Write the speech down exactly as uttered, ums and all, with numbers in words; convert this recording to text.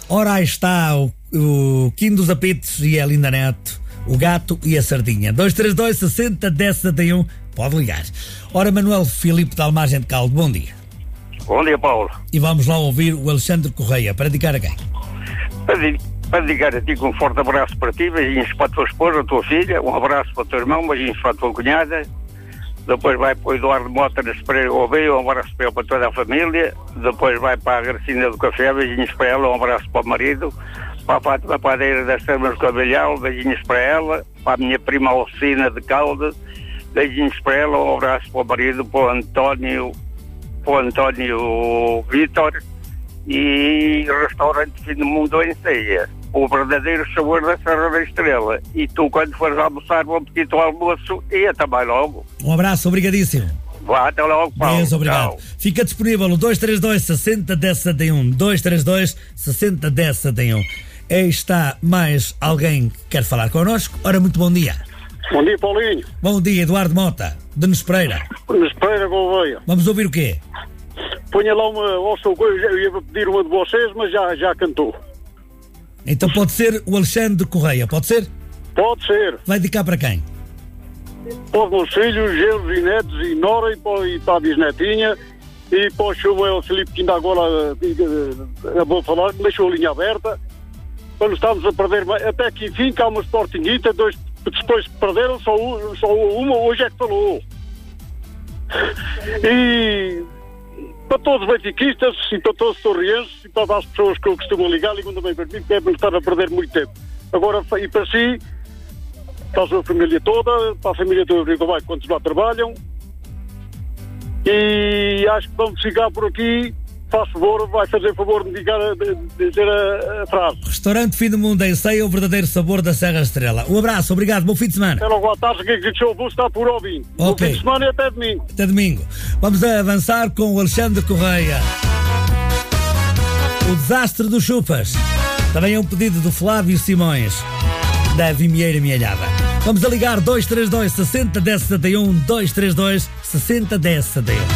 Ora, aí está o, o Kim dos Apitos e a Linda Neto, o gato e a sardinha. dois três dois, sessenta, dez, setenta e um, pode ligar. Ora, Manuel Filipe de Almagem de Caldo, bom dia. Bom dia, Paulo. E vamos lá ouvir o Alexandre Correia, para dedicar a quem? Para, di- para dedicar a ti com um forte abraço para ti, beijinhos para a tua esposa, a tua filha, um abraço para o teu irmão, beijinhos para a tua cunhada. Depois vai para o Eduardo Mota da Espreira Gouveia, um abraço para ele, para toda a família. Depois vai para a Gracina do Café, beijinhos para ela, um abraço para o marido. Para a Fátima Padeira das Termas do Cavalhal, beijinhos para ela. Para a minha prima Alcina de Calde, beijinhos para ela, um abraço para o marido, para o António, para o António Vítor. E restaurante Fim do Mundo em Ceia, o verdadeiro sabor da Serra da Estrela. E tu, quando fores almoçar, bom apetite ao almoço e até mais logo. Um abraço, obrigadíssimo. Vá, até logo, Paulo. Deus, obrigado. Tchau. Fica disponível o dois três dois, sessenta, dez, setenta e um, dois três dois, sessenta, dez, setenta e um. Aí está mais alguém que quer falar connosco. Ora, muito bom dia. Bom dia, Paulinho. Bom dia, Eduardo Mota, de Nespreira. Nespreira Gouveia. Vamos ouvir o quê? Ponha lá uma, ou sou coisa, eu ia pedir uma de vocês, mas já, já cantou. Então pode ser o Alexandre Correia, pode ser? Pode ser. Vai dedicar para quem? Para os meus filhos, genros e netos e Nora e para, e para a bisnetinha e para o Samuel Filipe, que ainda agora é bom falar, que deixou a linha aberta. Quando estamos a perder, até que enfim, cá uma Sportinguita, dois, depois perderam, só, só uma hoje é que falou. E para todos os benfiquistas e para todos os torrienses e para as pessoas que eu costumo ligar, ligam também para mim, que é para estar a perder muito tempo. Agora, e para si, para a sua família toda, para a família toda que vai continuar trabalham. E acho que vamos ficar por aqui. Faz favor, vai fazer favor de me dizer a, de, de dizer a, a frase. Restaurante Fim do Mundo em Ceia, o verdadeiro sabor da Serra Estrela. Um abraço, obrigado, bom fim de semana. Até logo à tarde, que que show vou estar por ouvir. Bom Ok. fim de semana e até domingo. Até domingo. Vamos avançar com o Alexandre Correia. O desastre dos chupas. Também é um pedido do Flávio Simões, da Vimieira Mielhada. Vamos a ligar dois três dois, sessenta, dez, setenta e um, dois três dois, sessenta, dez, setenta e um.